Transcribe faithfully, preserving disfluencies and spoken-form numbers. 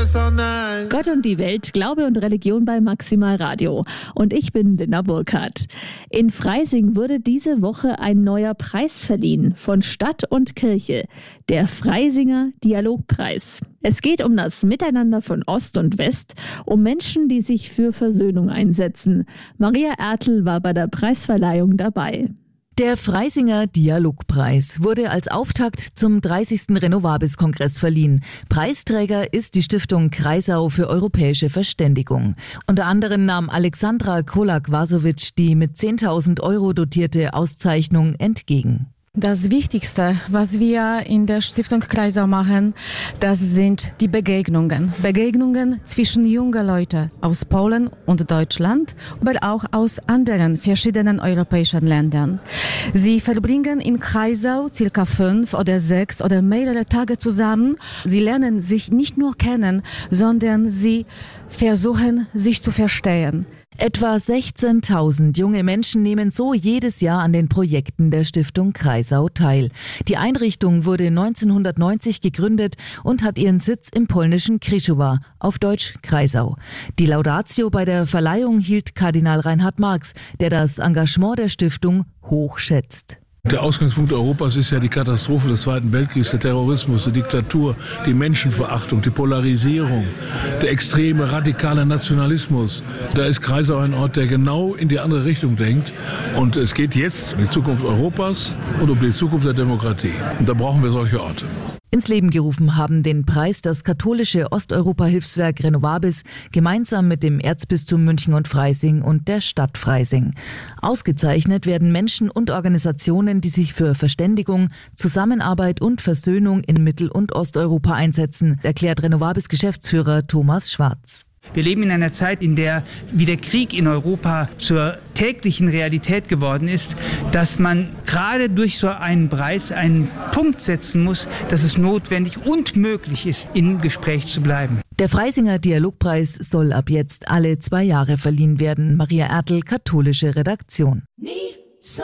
Gott und die Welt, Glaube und Religion bei Maximal Radio. Und ich bin Linda Burkhardt. In Freising wurde diese Woche ein neuer Preis verliehen von Stadt und Kirche. Der Freisinger Dialogpreis. Es geht um das Miteinander von Ost und West, um Menschen, die sich für Versöhnung einsetzen. Maria Ertl war bei der Preisverleihung dabei. Der Freisinger Dialogpreis wurde als Auftakt zum dreißigsten Renovabis-Kongress verliehen. Preisträger ist die Stiftung Kreisau für europäische Verständigung. Unter anderem nahm Alexandra Kolak-Vasovic die mit zehntausend Euro dotierte Auszeichnung entgegen. Das Wichtigste, was wir in der Stiftung Kreisau machen, das sind die Begegnungen. Begegnungen zwischen jungen Leuten aus Polen und Deutschland, aber auch aus anderen verschiedenen europäischen Ländern. Sie verbringen in Kreisau circa fünf oder sechs oder mehrere Tage zusammen. Sie lernen sich nicht nur kennen, sondern sie versuchen, sich zu verstehen. Etwa sechzehntausend junge Menschen nehmen so jedes Jahr an den Projekten der Stiftung Kreisau teil. Die Einrichtung wurde neunzehnhundertneunzig gegründet und hat ihren Sitz im polnischen Krzyczów, auf Deutsch Kreisau. Die Laudatio bei der Verleihung hielt Kardinal Reinhard Marx, der das Engagement der Stiftung hoch schätzt. Der Ausgangspunkt Europas ist ja die Katastrophe des Zweiten Weltkriegs, der Terrorismus, die Diktatur, die Menschenverachtung, die Polarisierung, der extreme, radikale Nationalismus. Da ist Kreisau ein Ort, der genau in die andere Richtung denkt. Und es geht jetzt um die Zukunft Europas und um die Zukunft der Demokratie. Und da brauchen wir solche Orte. Ins Leben gerufen haben den Preis das katholische Osteuropa-Hilfswerk Renovabis gemeinsam mit dem Erzbistum München und Freising und der Stadt Freising. Ausgezeichnet werden Menschen und Organisationen, die sich für Verständigung, Zusammenarbeit und Versöhnung in Mittel- und Osteuropa einsetzen, erklärt Renovabis-Geschäftsführer Thomas Schwarz. Wir leben in einer Zeit, in der wie der Krieg in Europa zur täglichen Realität geworden ist, dass man gerade durch so einen Preis einen Punkt setzen muss, dass es notwendig und möglich ist, im Gespräch zu bleiben. Der Freisinger Dialogpreis soll ab jetzt alle zwei Jahre verliehen werden. Maria Ertl, katholische Redaktion.